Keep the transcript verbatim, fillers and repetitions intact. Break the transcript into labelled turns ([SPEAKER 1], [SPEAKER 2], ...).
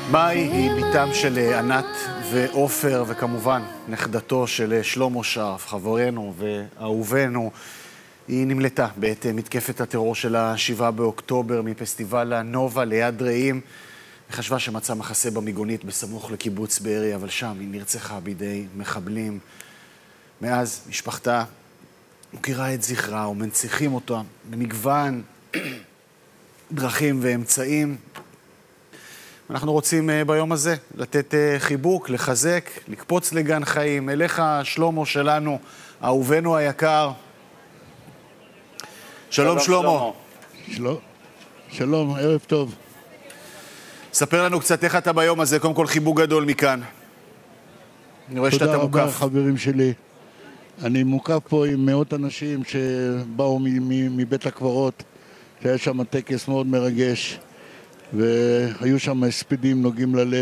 [SPEAKER 1] מאי היא ביתם של ענת ואופר, וכמובן נכדתו של שלמה שרף, חברנו ואהובנו. היא נמלטה בעת מתקפת הטרור של השבעה באוקטובר מפסטיבל הנובה ליד רעים. היא חשבה שמצא מחסה במיגונית בסמוך לקיבוץ בארי, אבל שם היא נרצחה בידי מחבלים. מאז משפחתה מוכירה את זכרה ומנציחים אותה במגוון דרכים ואמצעים. אנחנו רוצים ביום הזה לתת חיבוק, לחזק, לקפוץ לגן חיים. אליך שלמה שלנו, אהובנו היקר. שלום שלמה.
[SPEAKER 2] שלום, שלום, ערב טוב.
[SPEAKER 1] ספר לנו קצת איך אתה ביום הזה, קודם כל חיבוק גדול מכאן. אני רואה שאתה מוקף.
[SPEAKER 2] תודה רבה חברים שלי. אני מוקף פה עם מאות אנשים שבאו מבית הקברות, שהיה שם טקס מאוד מרגש, והיו שם הספדים נוגעים ללב.